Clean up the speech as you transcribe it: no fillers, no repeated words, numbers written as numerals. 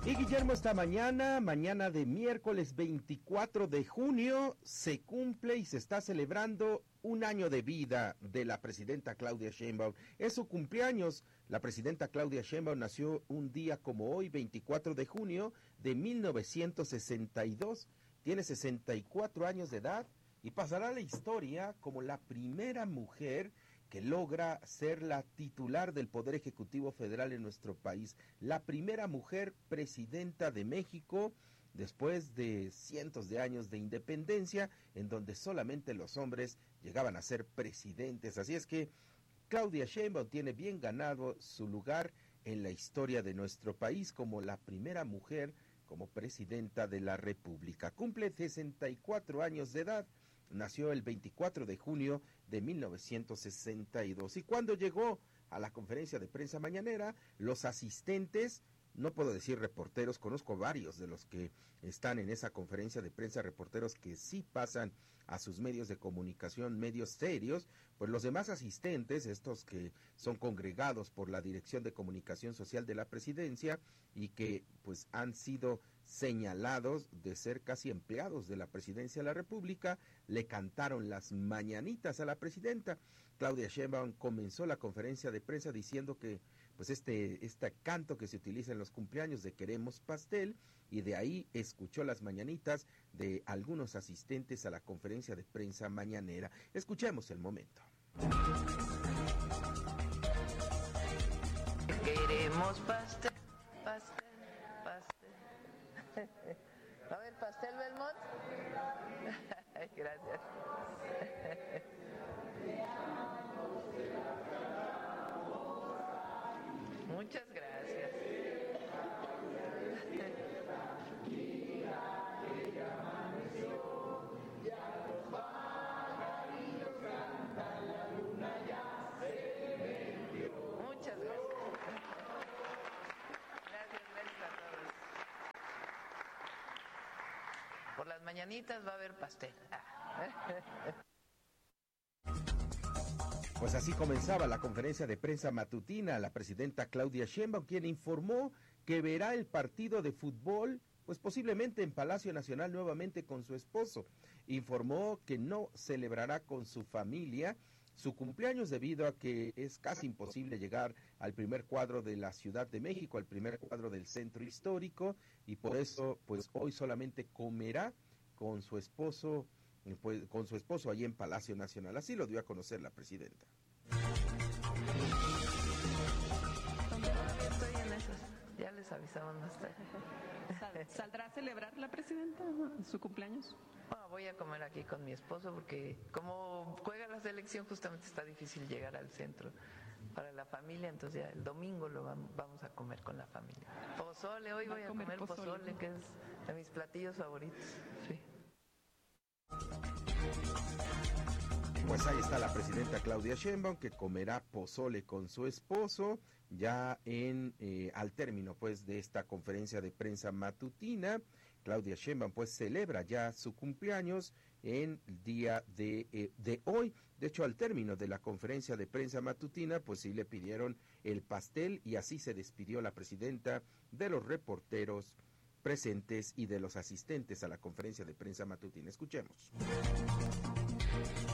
Y Guillermo, esta mañana de miércoles 24 de junio, se cumple y se está celebrando un año de vida de la presidenta Claudia Sheinbaum. Es su cumpleaños. La presidenta Claudia Sheinbaum nació un día como hoy, 24 de junio de 1962. Tiene 64 años de edad y pasará a la historia como la primera mujer que logra ser la titular del Poder Ejecutivo Federal en nuestro país, la primera mujer presidenta de México después de cientos de años de independencia, en donde solamente los hombres llegaban a ser presidentes. Así es que Claudia Sheinbaum tiene bien ganado su lugar en la historia de nuestro país como la primera mujer como presidenta de la República. Cumple 64 años de edad. Nació el 24 de junio de 1962. Y cuando llegó a la conferencia de prensa mañanera, los asistentes, no puedo decir reporteros, conozco varios de los que están en esa conferencia de prensa, reporteros que sí pasan a sus medios de comunicación, medios serios, pues los demás asistentes, estos que son congregados por la Dirección de Comunicación Social de la Presidencia y que pues han sido señalados de ser casi empleados de la Presidencia de la República, le cantaron las mañanitas a la presidenta. Claudia Sheinbaum comenzó la conferencia de prensa diciendo que pues este canto que se utiliza en los cumpleaños de queremos pastel, y de ahí escuchó las mañanitas de algunos asistentes a la conferencia de prensa mañanera. Escuchemos el momento. Queremos pastel, pastel, pastel. A ver, pastel Belmont. Gracias. Muchas gracias. Muchas gracias. Gracias a todos. Por las mañanitas va a haber pastel. Pues así comenzaba la conferencia de prensa matutina la presidenta Claudia Sheinbaum, quien informó que verá el partido de fútbol, pues posiblemente en Palacio Nacional nuevamente con su esposo. Informó que no celebrará con su familia su cumpleaños debido a que es casi imposible llegar al primer cuadro de la Ciudad de México, al primer cuadro del centro histórico, y por eso pues hoy solamente comerá con su esposo, pues, con su esposo allí en Palacio Nacional. Así lo dio a conocer la presidenta. Todavía estoy en esas. Ya les avisamos más tarde. ¿Saldrá a celebrar la presidenta su cumpleaños? Bueno, voy a comer aquí con mi esposo porque como juega la selección justamente está difícil llegar al centro para la familia, entonces ya el domingo lo vamos a comer con la familia. Pozole, hoy voy a comer pozole, que es de mis platillos favoritos. Sí. Pues ahí está la presidenta Claudia Sheinbaum, que comerá pozole con su esposo ya al término pues de esta conferencia de prensa matutina. Claudia Sheinbaum pues celebra ya su cumpleaños en el día de hoy. De hecho, al término de la conferencia de prensa matutina pues sí le pidieron el pastel, y así se despidió la presidenta de los reporteros presentes y de los asistentes a la conferencia de prensa matutina. Escuchemos.